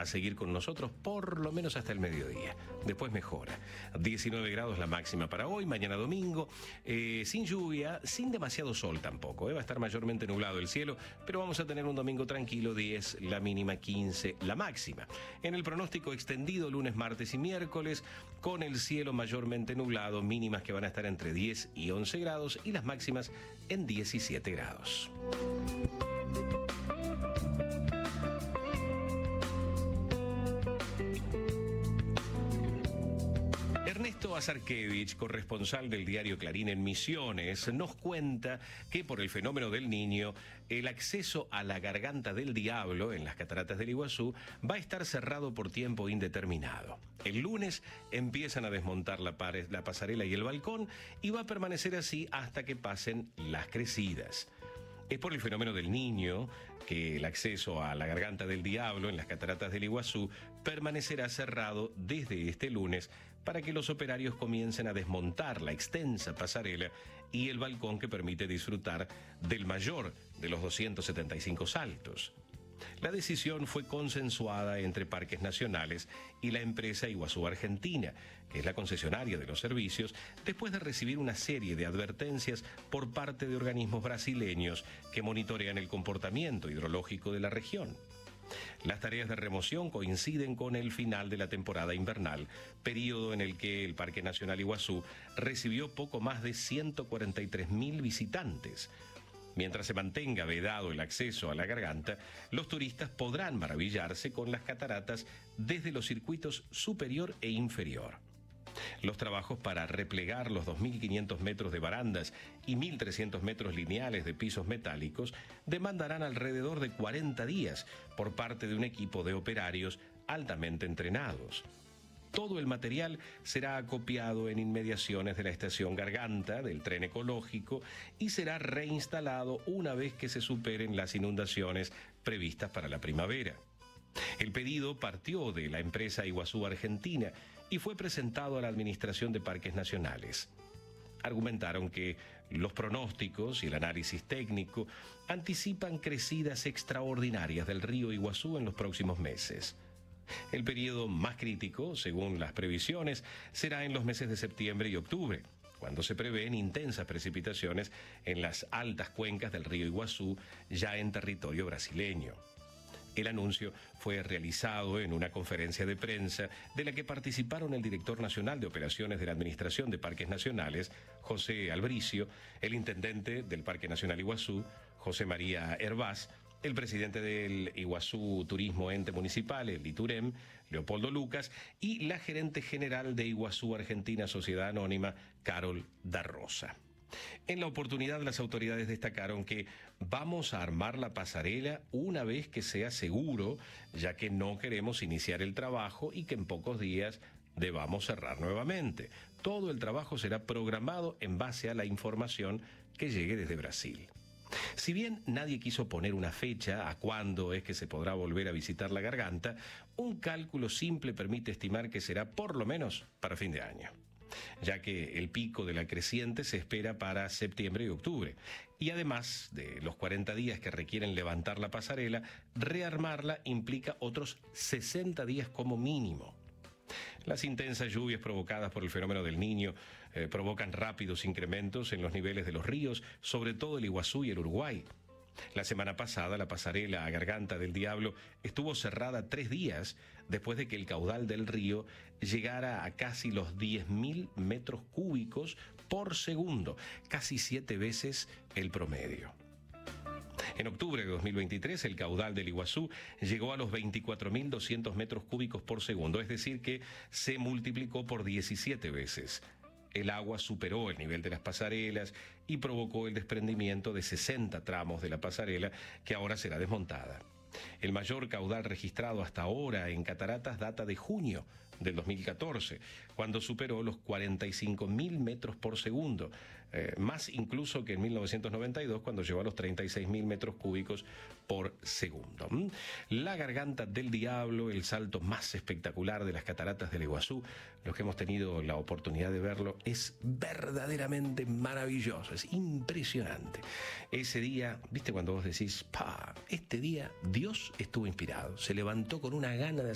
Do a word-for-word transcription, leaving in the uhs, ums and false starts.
seguir con nosotros por lo menos hasta el mediodía. Después mejora. diecinueve grados la máxima para hoy, mañana domingo, eh, sin lluvia, sin demasiado sol tampoco. Eh, va a estar mayormente nublado el cielo, pero vamos a tener un domingo tranquilo, diez la mínima, quince la máxima. En el pronóstico extendido, lunes, martes y miércoles, con el cielo mayormente nublado, mínimas que van a estar entre diez y once grados y las máximas en diecisiete grados. Ernesto Azarkevich, corresponsal del diario Clarín en Misiones, nos cuenta que por el fenómeno del Niño, el acceso a la Garganta del Diablo en las cataratas del Iguazú va a estar cerrado por tiempo indeterminado. El lunes empiezan a desmontar la, pared, la pasarela y el balcón y va a permanecer así hasta que pasen las crecidas. Es por el fenómeno del Niño que el acceso a la Garganta del Diablo en las cataratas del Iguazú permanecerá cerrado desde este lunes para que los operarios comiencen a desmontar la extensa pasarela y el balcón que permite disfrutar del mayor de los doscientos setenta y cinco saltos. La decisión fue consensuada entre Parques Nacionales y la empresa Iguazú Argentina, que es la concesionaria de los servicios, después de recibir una serie de advertencias por parte de organismos brasileños que monitorean el comportamiento hidrológico de la región. Las tareas de remoción coinciden con el final de la temporada invernal, periodo en el que el Parque Nacional Iguazú recibió poco más de ciento cuarenta y tres mil visitantes. Mientras se mantenga vedado el acceso a la garganta, los turistas podrán maravillarse con las cataratas desde los circuitos superior e inferior. Los trabajos para replegar los dos mil quinientos metros de barandas y mil trescientos metros lineales de pisos metálicos demandarán alrededor de cuarenta días por parte de un equipo de operarios altamente entrenados. Todo el material será acopiado en inmediaciones de la estación Garganta del tren ecológico y será reinstalado una vez que se superen las inundaciones previstas para la primavera. El pedido partió de la empresa Iguazú Argentina y fue presentado a la Administración de Parques Nacionales. Argumentaron que los pronósticos y el análisis técnico anticipan crecidas extraordinarias del río Iguazú en los próximos meses. El periodo más crítico, según las previsiones, será en los meses de septiembre y octubre, cuando se prevén intensas precipitaciones en las altas cuencas del río Iguazú, ya en territorio brasileño. El anuncio fue realizado en una conferencia de prensa de la que participaron el director nacional de operaciones de la Administración de Parques Nacionales, José Albricio, el intendente del Parque Nacional Iguazú, José María Hervás, el presidente del Iguazú Turismo Ente Municipal, el ITUREM, Leopoldo Lucas, y la gerente general de Iguazú Argentina Sociedad Anónima, Carol da Rosa. En la oportunidad, las autoridades destacaron que vamos a armar la pasarela una vez que sea seguro, ya que no queremos iniciar el trabajo y que en pocos días debamos cerrar nuevamente. Todo el trabajo será programado en base a la información que llegue desde Brasil. Si bien nadie quiso poner una fecha a cuándo es que se podrá volver a visitar la garganta, un cálculo simple permite estimar que será por lo menos para fin de año, ya que el pico de la creciente se espera para septiembre y octubre. Y además de los cuarenta días que requieren levantar la pasarela, rearmarla implica otros sesenta días como mínimo. Las intensas lluvias provocadas por el fenómeno del Niño eh, provocan rápidos incrementos en los niveles de los ríos, sobre todo el Iguazú y el Uruguay. La semana pasada, la pasarela a Garganta del Diablo estuvo cerrada tres días después de que el caudal del río llegara a casi los diez mil metros cúbicos por segundo, casi siete veces el promedio. En octubre de dos mil veintitrés, el caudal del Iguazú llegó a los veinticuatro mil doscientos metros cúbicos por segundo, es decir, que se multiplicó por diecisiete veces. El agua superó el nivel de las pasarelas y provocó el desprendimiento de sesenta tramos de la pasarela, que ahora será desmontada. El mayor caudal registrado hasta ahora en cataratas data de junio del dos mil catorce, cuando superó los cuarenta y cinco mil metros por segundo, eh, más incluso que en mil novecientos noventa y dos, cuando llegó a los treinta y seis mil metros cúbicos por segundo. La Garganta del Diablo, el salto más espectacular de las cataratas del Iguazú, los que hemos tenido la oportunidad de verlo, es verdaderamente maravilloso, es impresionante. Ese día, viste cuando vos decís, pa, este día Dios estuvo inspirado, se levantó con una gana de